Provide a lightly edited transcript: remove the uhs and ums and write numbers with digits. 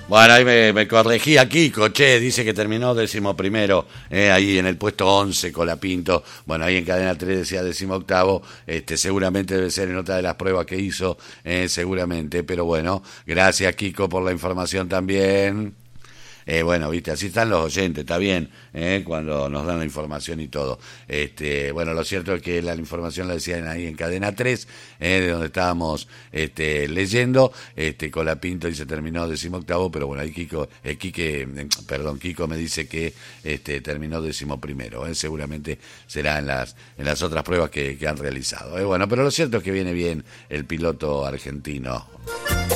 Bueno, ahí me corregí a Kiko, che, dice que terminó 11º, ahí en el puesto 11, Colapinto. Bueno, ahí en cadena 3 decía 18º, seguramente debe ser en otra de las pruebas que hizo, seguramente, pero bueno, gracias Kiko por la información también. Bueno, viste, así están los oyentes, está bien, cuando nos dan la información y todo. Bueno, lo cierto es que la información la decían ahí en cadena 3, de donde estábamos leyendo. Colapinto y se terminó 18º, pero bueno, ahí Kiko me dice que terminó 11º. Seguramente será en las otras pruebas que han realizado. Bueno, pero lo cierto es que viene bien el piloto argentino.